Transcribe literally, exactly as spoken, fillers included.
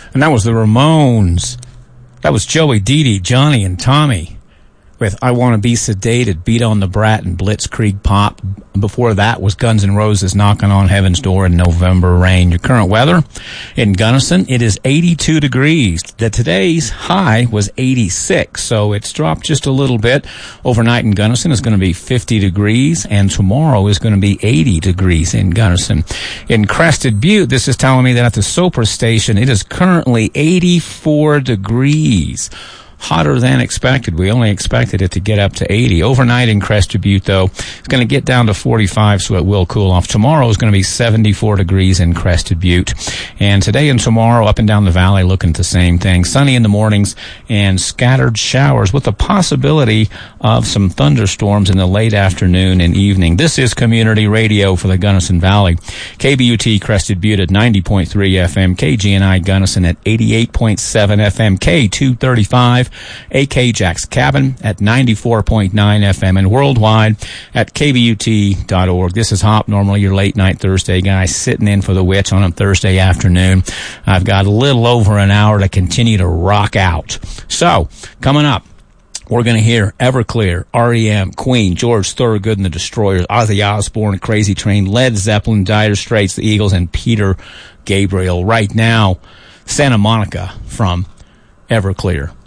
And that was the Ramones. That was Joey, Dee Dee, Johnny, and Tommy with I Want to Be Sedated, Beat on the Brat, and Blitzkrieg Pop. Before that was Guns N' Roses, Knocking on Heaven's Door, in November Rain. Your current weather in Gunnison, it is eighty-two degrees. The today's high was eighty-six, so it's dropped just a little bit. Overnight in Gunnison is going to be fifty degrees, and tomorrow is going to be eighty degrees in Gunnison. In Crested Butte, this is telling me that at the Sopra station, it is currently eighty-four degrees. Hotter than expected. We only expected it to get up to eighty. Overnight in Crested Butte, though, it's going to get down to forty-five, so it will cool off. Tomorrow is going to be seventy-four degrees in Crested Butte. And today and tomorrow, up and down the valley, looking at the same thing. Sunny in the mornings and scattered showers with the possibility of some thunderstorms in the late afternoon and evening. This is Community Radio for the Gunnison Valley. K B U T Crested Butte at ninety point three F M, K G N I Gunnison at eighty-eight point seven F M, K two thirty-five, A K Jack's Cabin at ninety-four point nine F M, and worldwide at K B U T dot org. This is Hop, normally your late night Thursday guy, sitting in for the Witch on a Thursday afternoon. I've got a little over an hour to continue to rock out. So, coming up, we're going to hear Everclear, R E M, Queen, George Thorogood and the Destroyers, Ozzy Osbourne, Crazy Train, Led Zeppelin, Dire Straits, the Eagles, and Peter Gabriel. Right now, Santa Monica from Everclear.